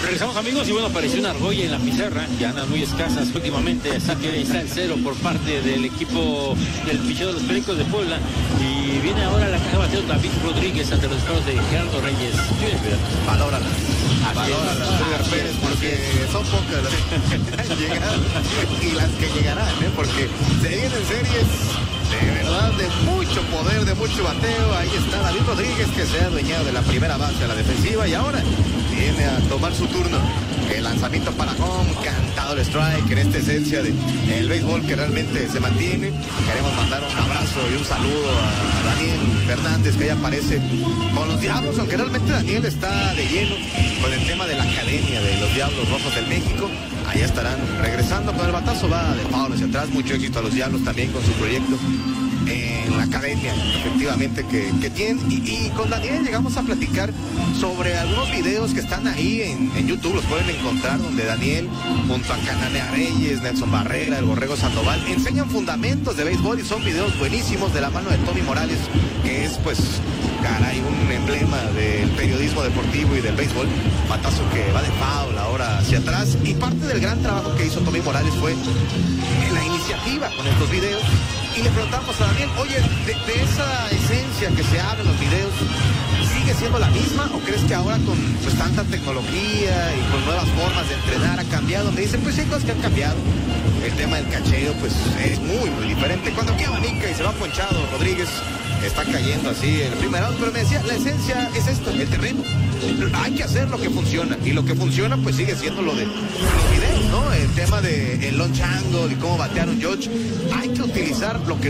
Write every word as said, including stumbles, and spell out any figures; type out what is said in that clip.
Regresamos, amigos, y bueno, apareció una argolla en la pizarra, ya andan muy escasas últimamente, así que ahí está el cero por parte del equipo del picheo de los Pericos de Puebla, y viene ahora la caja de bateo David Rodríguez ante los disparos de Gerardo Reyes. Valóralas, valóralas, Pérez, porque son pocas las que llegan y las que llegarán, ¿eh? Porque se vienen series de verdad de mucho poder, de mucho bateo. Ahí está David Rodríguez, que se ha adueñado de la primera base a la defensiva y ahora viene a tomar su turno. El lanzamiento para home, cantado el strike, en esta esencia del de béisbol que realmente se mantiene. Queremos mandar un abrazo y un saludo a Daniel Fernández, que ya aparece con los Diablos, aunque realmente Daniel está de lleno con el tema de la academia de los Diablos Rojos del México. Allá estarán regresando con el batazo, va de Pablo hacia atrás. Mucho éxito a los Diablos también con su proyecto en la academia, efectivamente, que, que tienen. Y, y con Daniel llegamos a platicar sobre algunos videos que están ahí en, en YouTube, los pueden encontrar, donde Daniel, junto a Cananea Reyes, Nelson Barrera, el Borrego Sandoval, enseñan fundamentos de béisbol y son videos buenísimos de la mano de Tommy Morales, que es, pues, caray, un emblema del periodismo deportivo y del béisbol. Batazo que va de foul ahora hacia atrás, y parte del gran trabajo que hizo Tommy Morales fue en la iniciativa con estos videos. Y le preguntamos a Daniel, oye, de, de esa esencia que se habla en los videos, ¿sigue siendo la misma o crees que ahora con pues tanta tecnología y con nuevas formas de entrenar ha cambiado? Me dicen, pues sí, hay cosas que han cambiado. El tema del cacheo pues es muy, muy diferente. Cuando aquí abanica y se va ponchado Rodríguez, está cayendo así el primer out, pero me decía, la esencia es esto, el terreno. Hay que hacer lo que funciona, y lo que funciona pues sigue siendo lo de los videos, ¿no? El tema de el launch angle y cómo batear un George. Hay que utilizar lo que